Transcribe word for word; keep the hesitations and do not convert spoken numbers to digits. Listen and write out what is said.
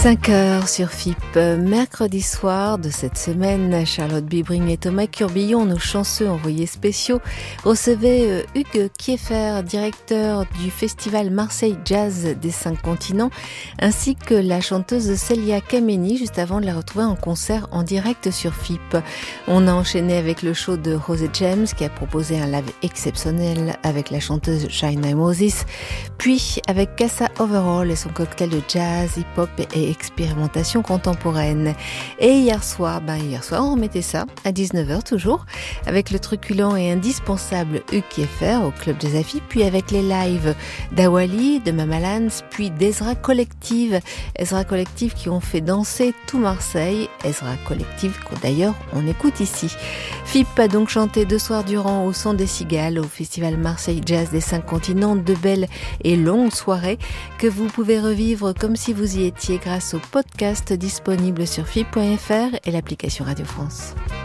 cinq heures sur F I P, mercredi soir de cette semaine, Charlotte Bibring et Thomas Curbillon, nos chanceux envoyés spéciaux, recevaient Hugues Kieffer, directeur du festival Marseille Jazz des Cinq Continents, ainsi que la chanteuse Célia Kameni, juste avant de la retrouver en concert en direct sur F I P. On a enchaîné avec le show de José James, qui a proposé un live exceptionnel avec la chanteuse China Moses, puis avec Casa Overall et son cocktail de jazz, hip-hop et expérimentation contemporaine. Et hier soir, ben hier soir, on remettait ça à dix-neuf heures toujours, avec le truculent et indispensable Hugues Kieffer au Club des Afis, puis avec les lives d'Awali, de Mamalans, puis d'Ezra Collective. Ezra Collective qui ont fait danser tout Marseille. Ezra Collective que d'ailleurs on écoute ici. F I P a donc chanté deux soirs durant au son des cigales au festival Marseille Jazz des Cinq Continents, de belles et longues soirées que vous pouvez revivre comme si vous y étiez grâce au podcast disponible sur F I P point F R et l'application Radio France.